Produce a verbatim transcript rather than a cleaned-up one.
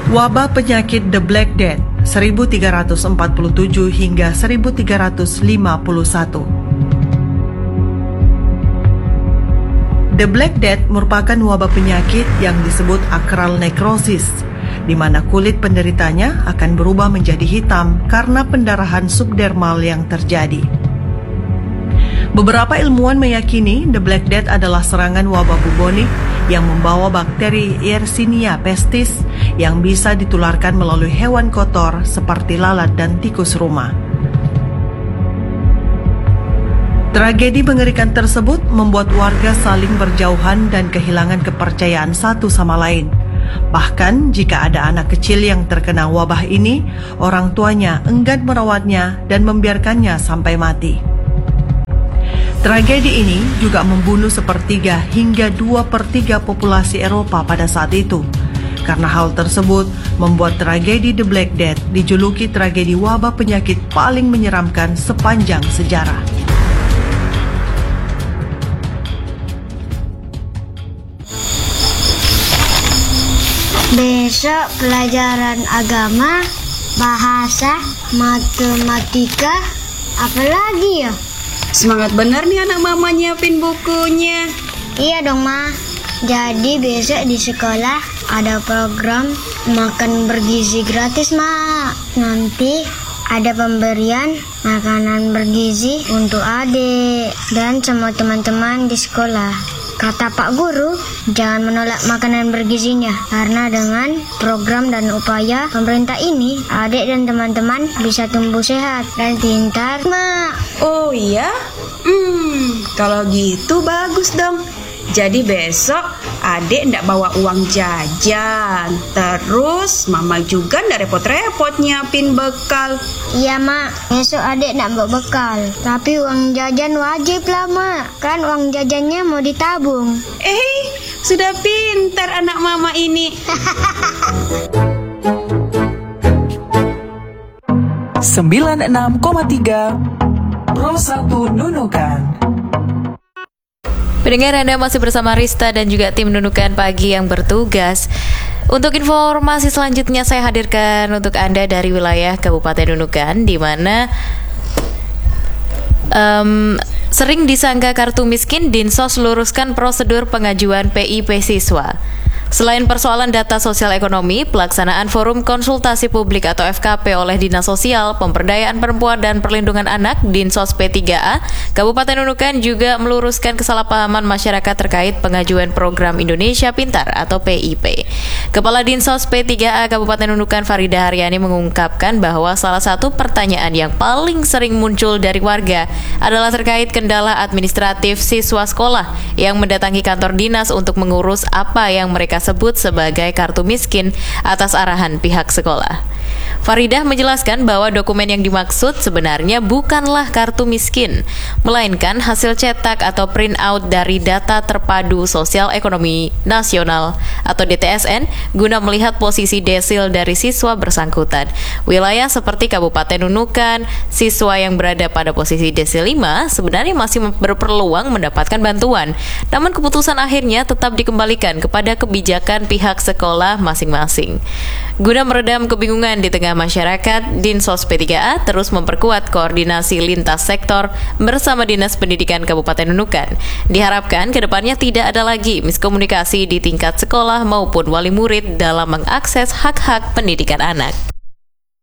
Wabah penyakit The Black Death seribu tiga ratus empat puluh tujuh hingga seribu tiga ratus lima puluh satu. The Black Death merupakan wabah penyakit yang disebut akral nekrosis, di mana kulit penderitanya akan berubah menjadi hitam karena pendarahan subdermal yang terjadi. Beberapa ilmuwan meyakini The Black Death adalah serangan wabah bubonik yang membawa bakteri Yersinia pestis yang bisa ditularkan melalui hewan kotor seperti lalat dan tikus rumah. Tragedi mengerikan tersebut membuat warga saling berjauhan dan kehilangan kepercayaan satu sama lain. Bahkan jika ada anak kecil yang terkena wabah ini, orang tuanya enggan merawatnya dan membiarkannya sampai mati. Tragedi ini juga membunuh sepertiga hingga dua per tiga populasi Eropa pada saat itu. Karena hal tersebut membuat tragedi The Black Death dijuluki tragedi wabah penyakit paling menyeramkan sepanjang sejarah. Besok pelajaran agama, bahasa, matematika, apa lagi ya? Semangat benar nih anak mama nyiapin bukunya. Iya dong, Ma. Jadi besok di sekolah ada program makan bergizi gratis, Ma. Nanti ada pemberian makanan bergizi untuk adik dan semua teman-teman di sekolah. Kata Pak Guru, jangan menolak makanan bergizinya, karena dengan program dan upaya pemerintah ini, adik dan teman-teman bisa tumbuh sehat dan pintar, Ma. Oh iya? Hmm, kalau gitu bagus dong. Jadi besok adik ndak bawa uang jajan. Terus mama juga ndak repot-repot nyiapin bekal. Iya, Mak. Besok adik ndak bawa bekal. Tapi uang jajan wajib lah, Mak. Kan uang jajannya mau ditabung. Eh, sudah pintar anak mama ini. sembilan puluh enam koma tiga Pro satu Nunukan. Pendengar, Anda masih bersama Rista dan juga tim Nunukan Pagi yang bertugas. Untuk informasi selanjutnya saya hadirkan untuk Anda dari wilayah Kabupaten Nunukan, di mana um, sering disangka kartu miskin, Dinsos luruskan prosedur pengajuan P I P siswa. Selain persoalan data sosial ekonomi, pelaksanaan forum konsultasi publik atau F K P oleh Dinas Sosial, Pemberdayaan Perempuan dan Perlindungan Anak Dinsos P tiga A, Kabupaten Nunukan juga meluruskan kesalahpahaman masyarakat terkait pengajuan program Indonesia Pintar atau P I P. Kepala Dinsos P tiga A Kabupaten Nunukan Farida Haryani mengungkapkan bahwa salah satu pertanyaan yang paling sering muncul dari warga adalah terkait kendala administratif siswa sekolah yang mendatangi kantor dinas untuk mengurus apa yang mereka sebut sebagai kartu miskin atas arahan pihak sekolah. Faridah menjelaskan bahwa dokumen yang dimaksud sebenarnya bukanlah kartu miskin, melainkan hasil cetak atau print out dari Data Terpadu Sosial Ekonomi Nasional atau D T S N guna melihat posisi desil dari siswa bersangkutan. Wilayah seperti Kabupaten Nunukan, siswa yang berada pada posisi desil lima sebenarnya masih berpeluang mendapatkan bantuan, namun keputusan akhirnya tetap dikembalikan kepada kebijakan pihak sekolah masing-masing. Guna meredam kebingungan di tengah masyarakat, Dinsos P tiga A terus memperkuat koordinasi lintas sektor bersama Dinas Pendidikan Kabupaten Nunukan. Diharapkan kedepannya tidak ada lagi miskomunikasi di tingkat sekolah maupun wali murid dalam mengakses hak-hak pendidikan anak.